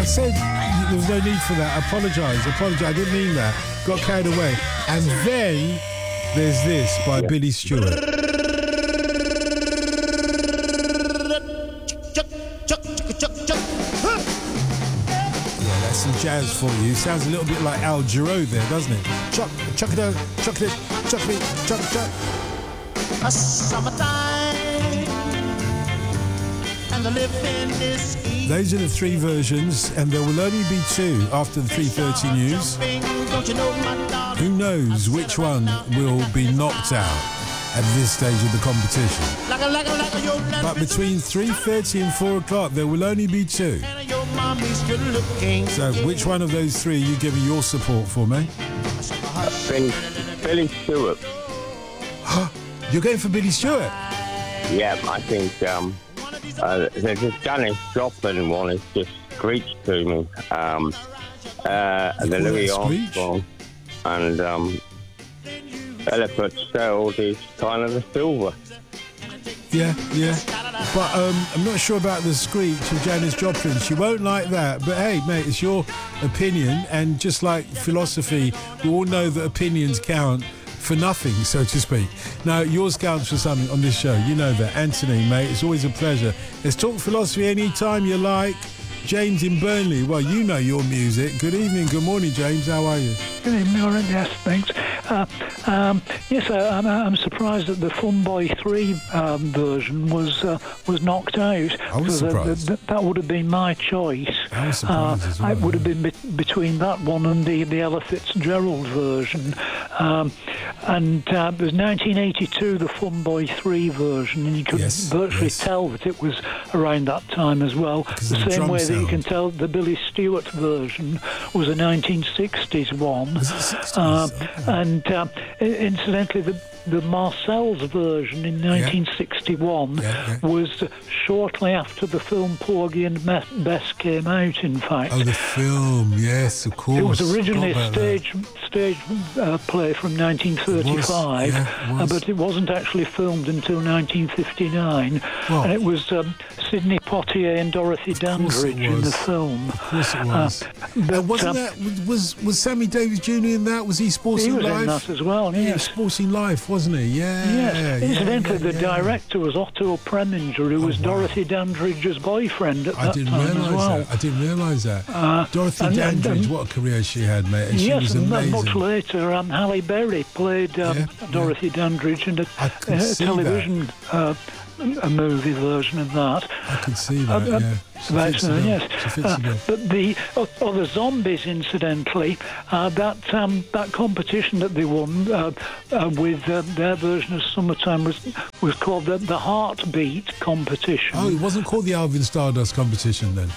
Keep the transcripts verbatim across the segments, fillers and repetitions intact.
said there was no need for that. I apologise. I apologise. I didn't mean that. Got carried away. And then there's this by yeah. Billy Stewart. Yeah, that's some jazz for you. Sounds a little bit like Al Jarreau there, doesn't it? Chuck, chuck it out, chuck it, chuck it, chuck it, chuck. A summertime and the living is easy. Those are the three versions, and there will only be two after the three thirty news. Who knows which one will be knocked out at this stage of the competition? But between three thirty and four o'clock, there will only be two. So which one of those three are you giving your support for, mate? Billy, Billy Stewart. You're going for Billy Stewart? Yeah, I think um, uh, the Janis Joplin one is just screeched to me. Um, uh, the Louis Armstrong and um, Ella Fitzgerald is kind of a silver. Yeah, yeah. But um, I'm not sure about the screech of Janis Joplin. She won't like that. But hey, mate, it's your opinion. And just like philosophy, we all know that opinions count for nothing, so to speak. Now, yours counts for something on this show. You know that. Anthony, mate, it's always a pleasure. Let's talk philosophy anytime you like. James in Burnley. Well, you know your music. Good evening, good morning, James. How are you? Good evening, all right, yes, thanks. Uh, um, yes, uh, I'm, I'm surprised that the Fun Boy three um, version was uh, was knocked out. I was surprised. The, the, that would have been my choice. I was surprised uh, as well. It would have been be- between that one and the, the Ella Fitzgerald version. Um, and uh, it was nineteen eighty-two, the Fun Boy three version, and you could yes, virtually yes. tell that it was around that time as well. The same way sound. that you can tell the Billy Stewart version was a nineteen sixties one. Was it sixties? Uh, oh. And uh, incidentally, the, the Marcel's version in nineteen sixty-one yeah. Yeah, yeah. was shortly after the film Porgy and Bess came out, in fact. Oh, the film, yes, of course. It was originally a stage stage uh, play from nineteen thirty-five, it was, yeah, it was. uh, but it wasn't actually filmed until nineteen fifty-nine. Well, and it was um, Sidney Poitier and Dorothy Dandridge in the film. Of course it was. Uh, but, uh, wasn't um, that, was, was Sammy Davis Junior in that? Was he Sporting Life? He was in that as well, yes. He was Sporting Life, wasn't he? Yeah. Yes. Incidentally, yeah, yeah, the yeah. director was Otto Preminger, who oh, was wow. Dorothy Dandridge's boyfriend at I that didn't time realise as well. that. I didn't realise that. Uh, Dorothy and, Dandridge, and, and, what a career she had, mate. And she yes, was and amazing. much later, um, Halle Berry played um, yeah, Dorothy yeah. Dandridge in a, a television uh, a movie version of that. I can see that, uh, yeah. She fits uh, the bill. yes. She fits Uh, the bill. but the other Zombies, incidentally, uh, that um, that competition that they won uh, uh, with uh, their version of Summertime was was called the, the Heartbeat competition. Oh, it wasn't called the Alvin Stardust competition then?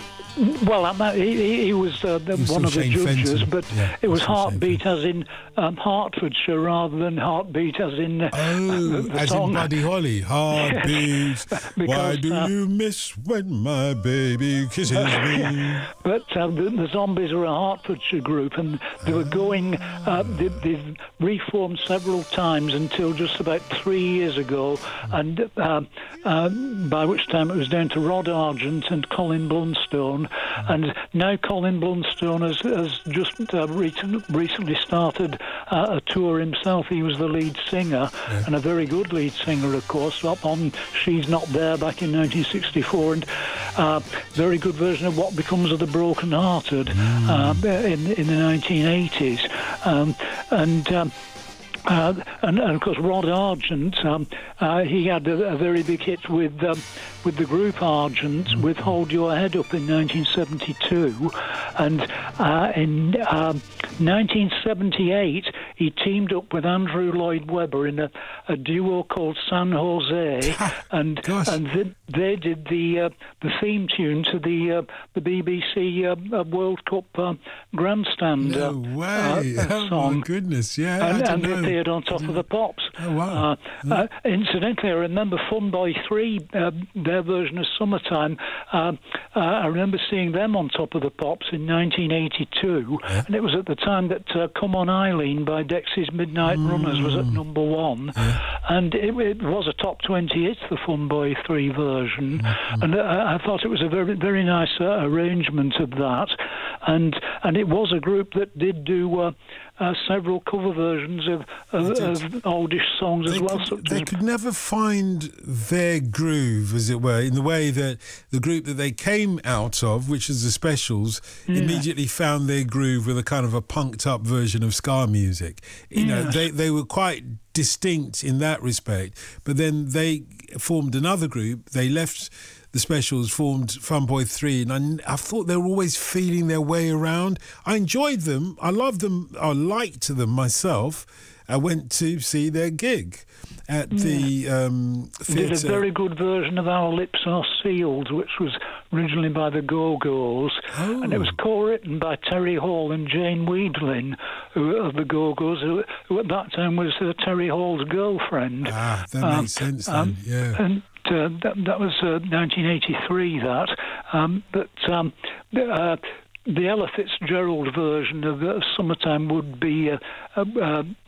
Well, um, he, he was, uh, the, He was one of the Shane judges, Fenton. but Yeah, it was still Shane Heartbeat as in um, Hertfordshire rather than Heartbeat as in uh, Oh, the, the as song. in Buddy Holly. Heartbeat. Why do uh, you miss when my baby kisses me? But uh, the, the Zombies are a Hertfordshire group, and they were going. Uh, they, they've reformed several times until just about three years ago, and uh, uh, by which time it was down to Rod Argent and Colin Blunstone, and now Colin Blunstone has, has just uh, recent, recently started uh, a tour himself. He was the lead singer, yeah. and a very good lead singer, of course, up on She's Not There back in nineteen sixty-four, and uh, very good version of What Becomes of the Broken Hearted mm. uh, in, in the nineteen eighties. Um, and... Um, Uh, and, and of course, Rod Argent, um, uh, he had a, a very big hit with um, with the group Argent with "Hold Your Head Up" in nineteen seventy-two, and uh, in um, nineteen seventy-eight he teamed up with Andrew Lloyd Webber in a, a duo called San Jose, and Gosh. and they, they did the uh, the theme tune to the uh, the B B C uh, World Cup uh, Grandstand. No uh, way! Uh, oh song. my goodness! Yeah, And, I and don't they know. appeared on Top of the Pops. Oh wow! Uh, uh, incidentally, I remember Fun Boy three, uh, their version of Summertime. Uh, uh, I remember seeing them on Top of the Pops in nineteen eighty-two, Yeah. and it was at the time that uh, Come On Eileen by Dexys Midnight mm. Runners was at number one, yeah. and it, it was a top twenty hit, the Fun Boy three version, mm-hmm. and I, I thought it was a very very nice uh, arrangement of that, and and it was a group that did do uh, uh, several cover versions of, of, of oldish songs they as well. Could, they could never find their groove, as it were, in the way that the group that they came out of, which is the Specials, yeah. immediately found their groove with a kind of a punked up version of ska music. You yes. know, they they were quite distinct in that respect, but then they formed another group. They left the Specials, formed Fun Boy three, and I, I thought they were always feeling their way around. I enjoyed them. I loved them. I liked them myself. I went to see their gig at the yeah. um, theatre. Did a very good version of Our Lips Are Sealed, which was originally by the Go-Go's, oh. and it was co-written by Terry Hall and Jane Weedlin, who of the Go-Go's, who, who at that time was uh, Terry Hall's girlfriend. Ah, that um, makes sense then, um, yeah. And uh, that, that was uh, nineteen eighty-three, that. Um, but um, uh, the Ella Fitzgerald version of uh, Summertime would be uh, uh,